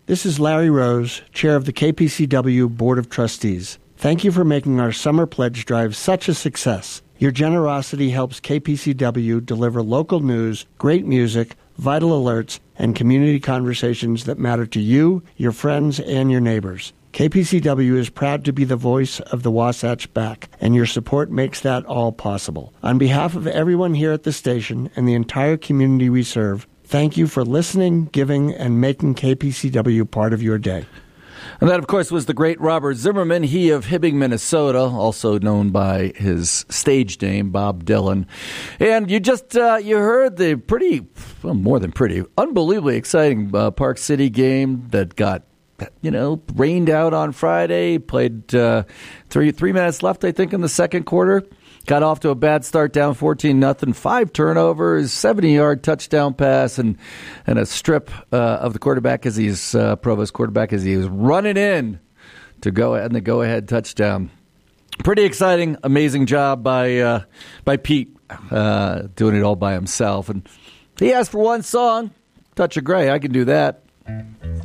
This is Larry Rose, Chair of the KPCW Board of Trustees. Thank you for making our Summer Pledge Drive such a success. Your generosity helps KPCW deliver local news, great music, vital alerts, and community conversations that matter to you, your friends, and your neighbors. KPCW is proud to be the voice of the Wasatch Back, and your support makes that all possible. On behalf of everyone here at the station and the entire community we serve, thank you for listening, giving, and making KPCW part of your day. And that, of course, was the great Robert Zimmerman, he of Hibbing, Minnesota, also known by his stage name, Bob Dylan. And you just, you heard the more than pretty, unbelievably exciting Park City game that got, rained out on Friday, played 3 minutes left, I think, in the second quarter. Got off to a bad start, down 14-0, 5 turnovers, 70-yard touchdown pass, and a strip of the quarterback Provost quarterback as he was running in to the go-ahead touchdown. Pretty exciting, amazing job by Pete doing it all by himself. And he asked for one song, Touch of Grey. I can do that.